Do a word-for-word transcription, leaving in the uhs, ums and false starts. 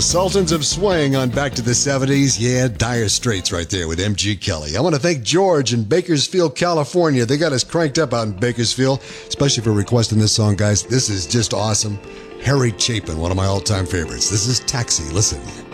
Sultans of Swing on Back to the seventies. Yeah, Dire Straits right there with M G Kelly. I want to thank George in Bakersfield, California. They got us cranked up out in Bakersfield, especially for requesting this song, guys. This is just awesome. Harry Chapin, one of my all-time favorites. This is Taxi. Listen.